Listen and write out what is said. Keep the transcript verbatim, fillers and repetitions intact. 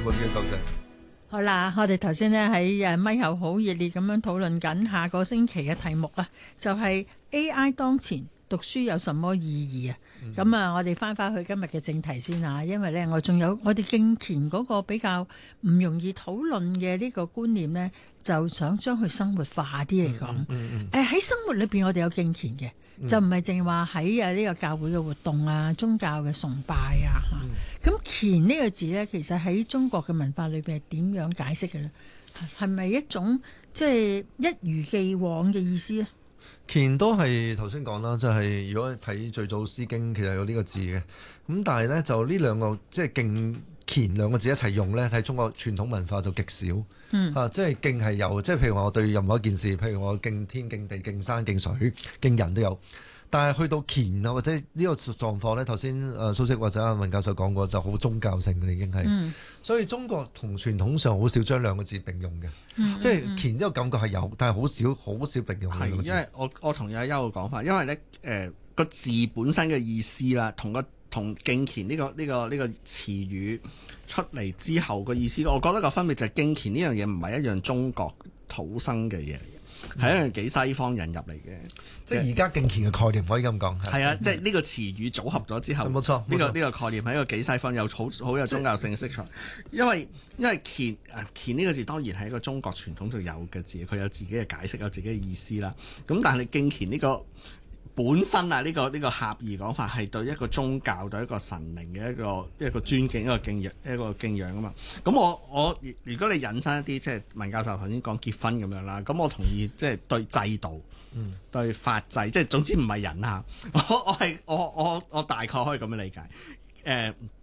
本嘅收成。 好啦，我哋頭先咧喺誒咪後好熱烈咁樣討論緊下個星期嘅題目啊，就係 A I 當前讀書有什麼意義啊？咁、嗯、啊，我哋翻返去今日嘅正題先啊，因為咧我仲有我哋敬虔嗰個比較唔容易討論嘅呢個觀念咧，就想將佢生活化啲嚟講。誒喺、嗯嗯嗯、生活裏邊，我哋有敬虔嘅。就唔係淨係話喺誒呢個教會嘅活動啊、宗教嘅崇拜啊嚇。咁虔呢個字咧，其實喺中國嘅文化裏邊係點樣解釋嘅咧？係咪一種即係一如既往嘅意思咧？ 虔都係頭先講啦，就係、是、如果睇最早《詩經》，其實有呢個字嘅。咁但係咧，就呢兩個即係敬虔兩個字一齊用咧，喺中國傳統文化就極少。嗯、啊，即係敬係有，即係譬如話我對任何一件事，譬如我敬天、敬地、敬山、敬水、敬人都有。但係去到虔啊，或者呢個狀況咧，頭先誒蘇軾或者阿文教授講過，就好宗教性嘅已經係。嗯、所以中國同傳統上好少將兩個字並用嘅，嗯、即係虔呢個感覺係有，但係好少好少並用嘅。 因為我我同意阿邱嘅講法，因為咧誒個字本身嘅意思啦，同個同敬虔呢個呢、呢個呢、呢個詞語出嚟之後個意思，我覺得個分別就係敬虔呢樣嘢唔係一樣中國土生嘅嘢嚟嘅，係、嗯、一樣幾西方人入嚟嘅。 即係而家敬虔嘅概念可以咁講。 係啊，即係呢個詞語組合咗之後， 冇錯。 呢個呢個概念係一個幾西方有好好有宗教性嘅色彩。因為因為虔啊虔呢個字當然係一個中國傳統就有嘅字，佢有自己嘅解釋，有自己嘅意思啦。咁但係敬虔呢個本身啊，呢、這個呢、這個狹義講法係對一個宗教、對一個神靈嘅一個一個尊敬、一個敬仰、一個敬仰啊嘛。咁我我如果你引申一啲，即係文教授頭先講結婚咁樣啦，咁我同意即係對制度、嗯、對法制，即係總之唔係人啊。我我係我我我大概可以咁樣理解。誒、呃，